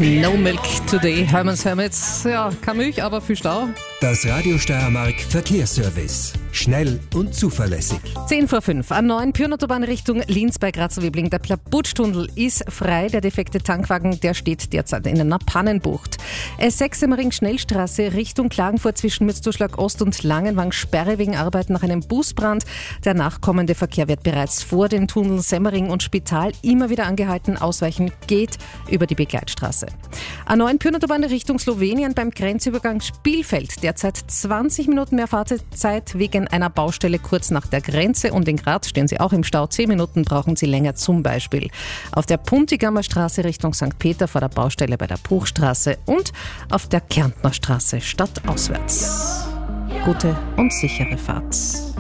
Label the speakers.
Speaker 1: No Milk Today, Herman's Hermits. Ja, keine Milch, aber viel Stau.
Speaker 2: Das Radio Steiermark Verkehrsservice. Schnell und zuverlässig.
Speaker 1: 10:05 Uhr. An 9 Pyrenautobahn Richtung Linz bei Graz-Wiebling. Der Plabutsch-Tunnel ist frei. Der defekte Tankwagen, der steht derzeit in einer Pannenbucht. S6 Semmering-Schnellstraße Richtung Klagenfurt zwischen Mürzzuschlag Ost und Langenwang. Sperre wegen Arbeiten nach einem Busbrand. Der nachkommende Verkehr wird bereits vor den Tunneln Semmering und Spital immer wieder angehalten. Ausweichen geht über die Begleitstraße. A9 Pyrenautobahn Richtung Slowenien beim Grenzübergang Spielfeld. Derzeit 20 Minuten mehr Fahrzeit wegen einer Baustelle kurz nach der Grenze. Und in Graz stehen Sie auch im Stau. 10 Minuten brauchen Sie länger, zum Beispiel auf der Puntigamer Straße Richtung St. Peter vor der Baustelle bei der Bruchstraße und auf der Kärntner Straße stadtauswärts. Gute und sichere Fahrt.